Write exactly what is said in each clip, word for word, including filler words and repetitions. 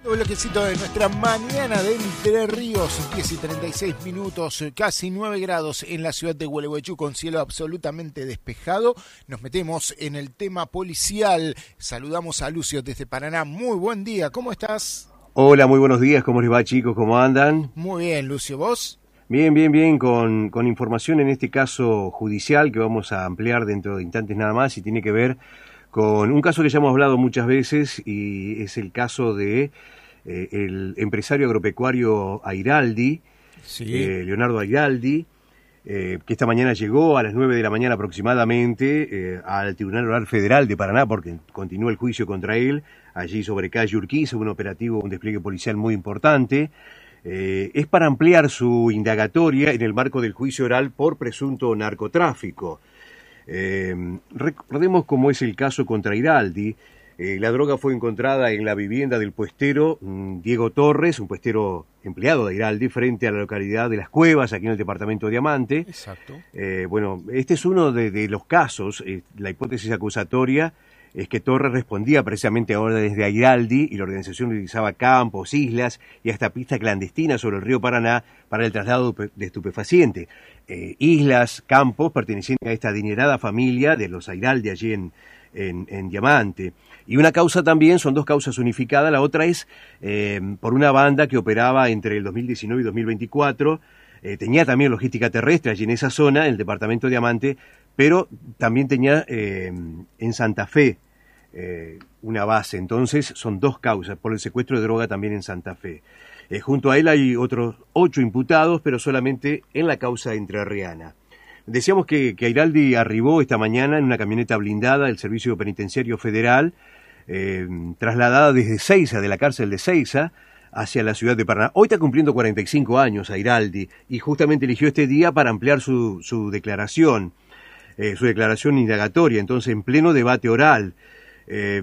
Bloquecito de nuestra mañana de Entre Ríos, diez y treinta y seis minutos, casi nueve grados en la ciudad de Gualeguaychú con cielo absolutamente despejado. Nos metemos en el tema policial. Saludamos a Lucio desde Paraná. Muy buen día, ¿cómo estás? Hola, muy buenos días, ¿cómo les va, chicos? ¿Cómo andan? Muy bien, Lucio, ¿vos? Bien, bien, bien, con, con información en este caso judicial que vamos a ampliar dentro de instantes nada más y tiene que ver con un caso que ya hemos hablado muchas veces y es el caso de eh, el empresario agropecuario Airaldi, sí. eh, Leonardo Airaldi, eh, que esta mañana llegó a las nueve de la mañana aproximadamente eh, al Tribunal Oral Federal de Paraná porque continúa el juicio contra él, allí sobre calle Urquiza, un operativo, un despliegue policial muy importante. Eh, es para ampliar su indagatoria en el marco del juicio oral por presunto narcotráfico. Eh, recordemos cómo es el caso contra Airaldi. Eh, la droga fue encontrada en la vivienda del puestero mmm, Diego Torres, un puestero empleado de Airaldi, frente a la localidad de Las Cuevas, aquí en el departamento de Diamante. Exacto. Eh, bueno, este es uno de, de los casos, eh, la hipótesis acusatoria es que Torres respondía precisamente a órdenes de Airaldi y la organización utilizaba campos, islas y hasta pistas clandestinas sobre el río Paraná para el traslado de estupefacientes. Eh, islas, campos pertenecientes a esta adinerada familia de los Airaldi allí en, en, en Diamante. Y una causa también, son dos causas unificadas, la otra es eh, por una banda que operaba entre el dos mil diecinueve y dos mil veinticuatro, eh, tenía también logística terrestre allí en esa zona, en el departamento de Diamante, pero también tenía eh, en Santa Fe eh, una base. Entonces son dos causas, por el secuestro de droga también en Santa Fe. Eh, junto a él hay otros ocho imputados, pero solamente en la causa entrerriana. Decíamos que, que Airaldi arribó esta mañana en una camioneta blindada del Servicio Penitenciario Federal, eh, trasladada desde Seiza, de la cárcel de Seiza, hacia la ciudad de Paraná. Hoy está cumpliendo cuarenta y cinco años Airaldi y justamente eligió este día para ampliar su, su declaración, eh, su declaración indagatoria, entonces en pleno debate oral. Eh,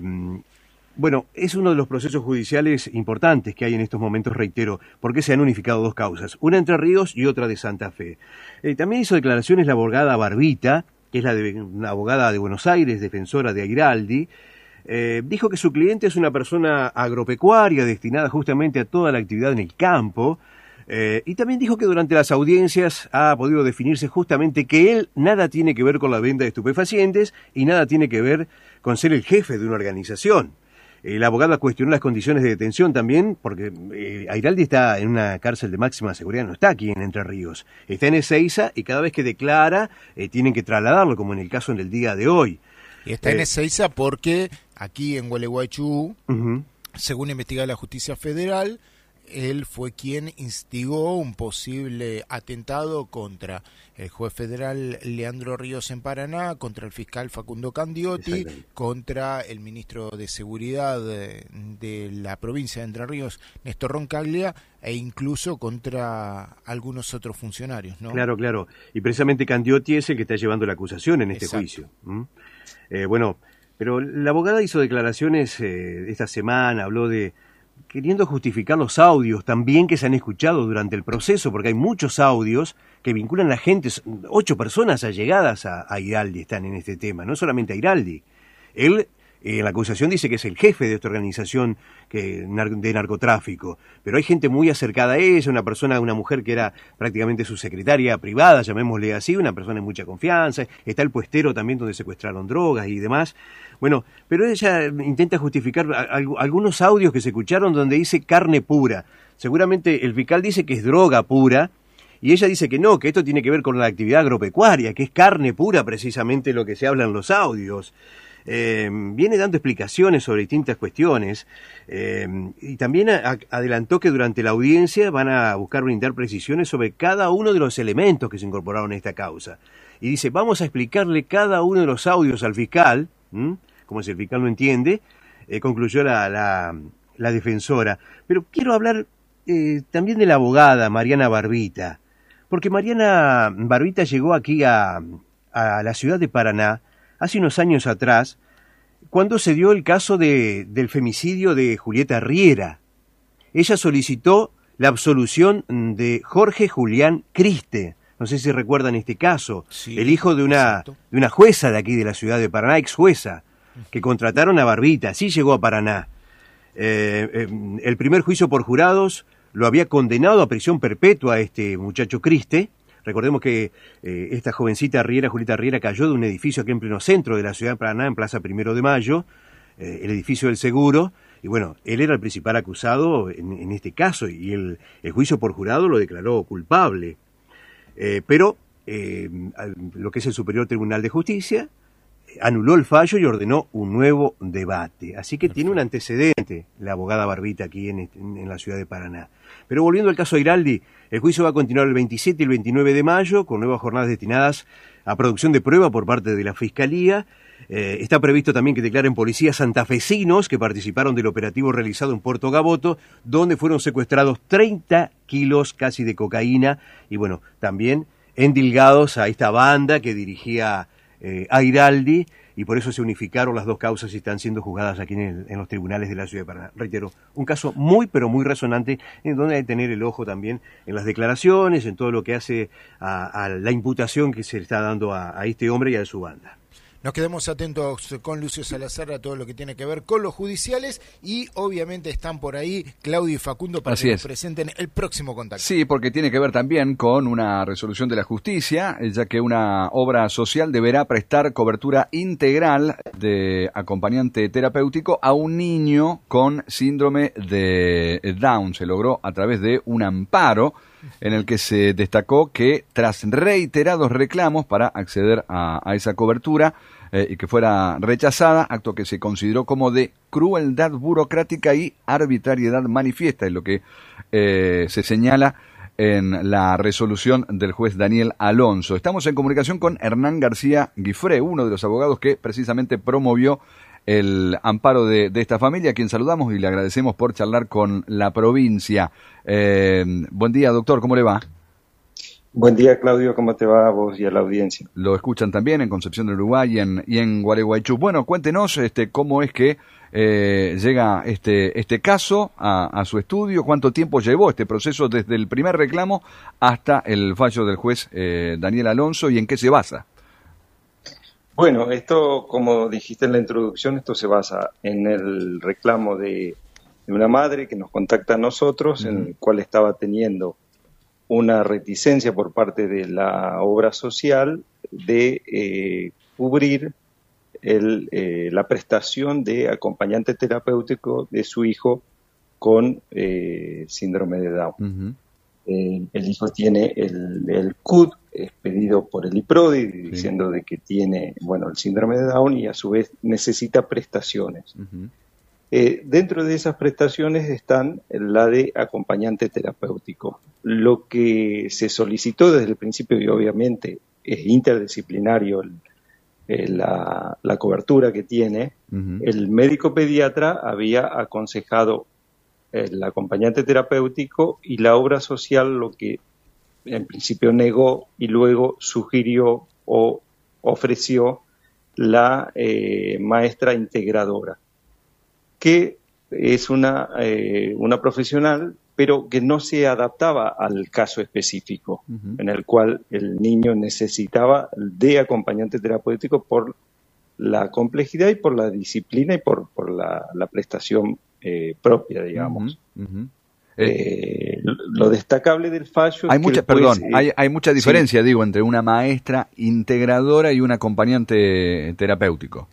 bueno, es uno de los procesos judiciales importantes que hay en estos momentos, reitero, porque se han unificado dos causas, una Entre Ríos y otra de Santa Fe. Eh, también hizo declaraciones la abogada Barbita, que es la, de, una abogada de Buenos Aires, defensora de Airaldi. Eh, dijo que su cliente es una persona agropecuaria destinada justamente a toda la actividad en el campo, eh, y también dijo que durante las audiencias ha podido definirse justamente que él nada tiene que ver con la venta de estupefacientes y nada tiene que ver con ser el jefe de una organización. Eh, la abogada cuestionó las condiciones de detención también, porque eh, Airaldi está en una cárcel de máxima seguridad, no está aquí en Entre Ríos, está en Ezeiza y cada vez que declara eh, tienen que trasladarlo, como en el caso del día de hoy. Y está eh, en Ezeiza porque aquí en Gualeguaychú, uh-huh. según investiga la Justicia Federal, él fue quien instigó un posible atentado contra el juez federal Leandro Ríos en Paraná, contra el fiscal Facundo Candiotti, contra el ministro de Seguridad de, de la provincia de Entre Ríos, Néstor Roncaglia, e incluso contra algunos otros funcionarios, ¿no? Claro, claro. Y precisamente Candiotti es el que está llevando la acusación en este Exacto. juicio. ¿Mm? Eh, bueno, pero la abogada hizo declaraciones eh, esta semana, habló de queriendo justificar los audios también que se han escuchado durante el proceso, porque hay muchos audios que vinculan a la gente, ocho personas allegadas a, a Airaldi están en este tema, no solamente a Airaldi. Él, eh, en la acusación dice que es el jefe de esta organización que, de narcotráfico, pero hay gente muy acercada a ella, una persona, una mujer que era prácticamente su secretaria privada, llamémosle así, una persona de mucha confianza, está el puestero también donde secuestraron drogas y demás. Bueno, pero ella intenta justificar algunos audios que se escucharon donde dice carne pura. Seguramente el fiscal dice que es droga pura y ella dice que no, que esto tiene que ver con la actividad agropecuaria, que es carne pura precisamente lo que se habla en los audios. Eh, viene dando explicaciones sobre distintas cuestiones eh, y también a, adelantó que durante la audiencia van a buscar brindar precisiones sobre cada uno de los elementos que se incorporaron a esta causa. Y dice, vamos a explicarle cada uno de los audios al fiscal, ¿m? Como si el fiscal no entiende, eh, concluyó la, la, la defensora. Pero quiero hablar eh, también de la abogada Mariana Barbita, porque Mariana Barbita llegó aquí a, a la ciudad de Paraná hace unos años atrás, cuando se dio el caso de, del femicidio de Julieta Riera. Ella solicitó la absolución de Jorge Julián Criste. No sé si recuerdan este caso, sí, el hijo de una, de una jueza de aquí de la ciudad de Paraná, ex jueza, que contrataron a Barbita, así llegó a Paraná. Eh, eh, el primer juicio por jurados lo había condenado a prisión perpetua a este muchacho Criste. Recordemos que eh, esta jovencita Riera, Julieta Riera, cayó de un edificio aquí en pleno centro de la ciudad de Paraná, en Plaza Primero de Mayo, eh, el edificio del Seguro, y bueno, él era el principal acusado en, en este caso, y el, el juicio por jurado lo declaró culpable. Eh, pero eh, lo que es el Superior Tribunal de Justicia anuló el fallo y ordenó un nuevo debate. Así que tiene un antecedente la abogada Barbita aquí en, en la ciudad de Paraná. Pero volviendo al caso Airaldi, el juicio va a continuar el veintisiete y el veintinueve de mayo, con nuevas jornadas destinadas a producción de prueba por parte de la Fiscalía. Eh, está previsto también que declaren policías santafesinos que participaron del operativo realizado en Puerto Gaboto, donde fueron secuestrados treinta kilos casi de cocaína y bueno, también endilgados a esta banda que dirigía eh, Airaldi, y por eso se unificaron las dos causas y están siendo juzgadas aquí en, el, en los tribunales de la ciudad de Paraná. Reitero, un caso muy pero muy resonante, en donde hay que tener el ojo también en las declaraciones, en todo lo que hace a, a la imputación que se le está dando a, a este hombre y a su banda. Nos quedamos atentos con Lucio Salazar a todo lo que tiene que ver con los judiciales y obviamente están por ahí Claudio y Facundo para Así que es. nos presenten el próximo contacto. Sí, porque tiene que ver también con una resolución de la justicia, ya que una obra social deberá prestar cobertura integral de acompañante terapéutico a un niño con síndrome de Down. Se logró a través de un amparo en el que se destacó que tras reiterados reclamos para acceder a, a esa cobertura eh, y que fuera rechazada, acto que se consideró como de crueldad burocrática y arbitrariedad manifiesta, es lo que eh, se señala en la resolución del juez Daniel Alonso. Estamos en comunicación con Hernán García Guifré, uno de los abogados que precisamente promovió el amparo de, de esta familia, a quien saludamos y le agradecemos por charlar con la provincia. Eh, buen día, doctor, ¿cómo le va? Buen día, Claudio, ¿cómo te va a vos y a la audiencia? Lo escuchan también en Concepción del Uruguay y en, y en Gualeguaychú. Bueno, cuéntenos este, cómo es que eh, llega este, este caso a, a su estudio, cuánto tiempo llevó este proceso desde el primer reclamo hasta el fallo del juez eh, Daniel Alonso y en qué se basa. Bueno, esto, como dijiste en la introducción, esto se basa en el reclamo de, de una madre que nos contacta a nosotros, uh-huh. en el cual estaba teniendo una reticencia por parte de la obra social de eh, cubrir el, eh, la prestación de acompañante terapéutico de su hijo con eh, síndrome de Down. Uh-huh. Eh, el hijo tiene el, el C U D expedido por el IPRODI, sí. diciendo de que tiene, bueno, el síndrome de Down y a su vez necesita prestaciones. Uh-huh. Eh, dentro de esas prestaciones están la de acompañante terapéutico. Lo que se solicitó desde el principio, y obviamente es interdisciplinario el, el, la, la cobertura que tiene, uh-huh. el médico pediatra había aconsejado el acompañante terapéutico y la obra social lo que en principio negó y luego sugirió o ofreció la eh, maestra integradora, que es una, eh, una profesional, pero que no se adaptaba al caso específico, uh-huh. en el cual el niño necesitaba de acompañante terapéutico por la complejidad y por la disciplina y por, por la, la prestación eh, propia, digamos. Uh-huh. Uh-huh. Eh, eh, lo destacable del fallo hay es mucha, que perdón, eh, hay, hay mucha diferencia, sí. digo, entre una maestra integradora y un acompañante terapéutico.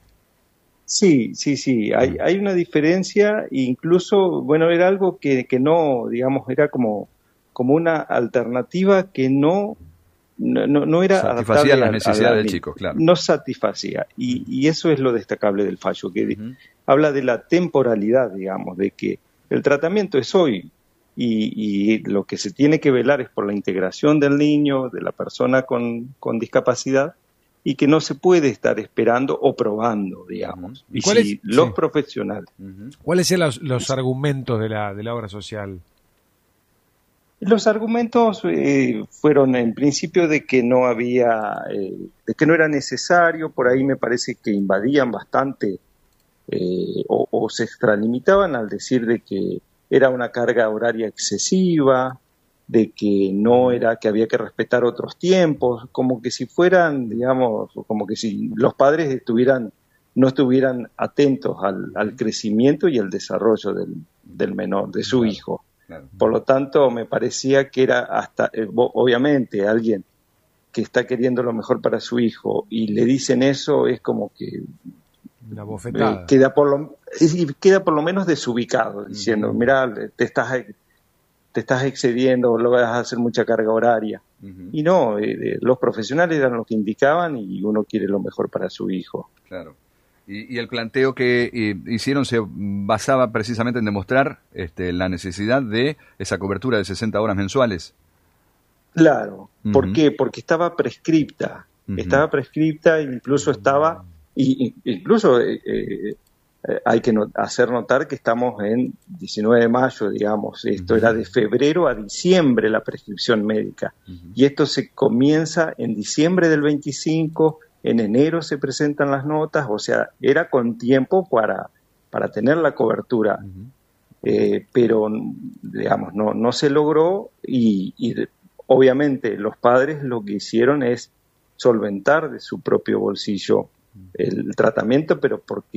Sí, sí, sí, hay, hay una diferencia, incluso, bueno, era algo que, que no, digamos, era como, como una alternativa que no, no, no era satisfacía las necesidades del chico, claro. No satisfacía, y, y eso es lo destacable del fallo, que uh-huh. habla de la temporalidad, digamos, de que el tratamiento es hoy, y, y lo que se tiene que velar es por la integración del niño, de la persona con, con discapacidad, y que no se puede estar esperando o probando, digamos. Uh-huh. Y si es? los sí. profesionales... Uh-huh. ¿Cuáles son los, los argumentos de la, de la obra social? Los argumentos eh, fueron en principio de que no había, eh, de que no era necesario, por ahí me parece que invadían bastante eh, o, o se extralimitaban al decir de que era una carga horaria excesiva, de que no era, que había que respetar otros tiempos, como que si fueran, digamos, como que si los padres estuvieran no estuvieran atentos al, al crecimiento y el desarrollo del, del menor, de su claro, hijo. Claro. Por lo tanto, me parecía que era hasta, eh, obviamente, alguien que está queriendo lo mejor para su hijo y le dicen eso, es como que Una bofetada. eh, queda por lo es, queda por lo menos desubicado, diciendo, Uh-huh. mira, te estás te estás excediendo, lo vas a hacer mucha carga horaria. Uh-huh. Y no, eh, los profesionales eran los que indicaban y uno quiere lo mejor para su hijo. Claro. Y, y el planteo que eh, hicieron se basaba precisamente en demostrar este, la necesidad de esa cobertura de sesenta horas mensuales. Claro. Uh-huh. ¿Por qué? Porque estaba prescripta. Uh-huh. Estaba prescripta, incluso estaba, y, incluso eh, eh, hay que no, hacer notar que estamos en diecinueve de mayo, digamos. Esto uh-huh. era de febrero a diciembre la prescripción médica. Uh-huh. Y esto se comienza en diciembre del veinticinco. En enero se presentan las notas, o sea, era con tiempo para, para tener la cobertura, uh-huh. eh, pero, digamos, no, no se logró y, y obviamente los padres lo que hicieron es solventar de su propio bolsillo el tratamiento, pero porque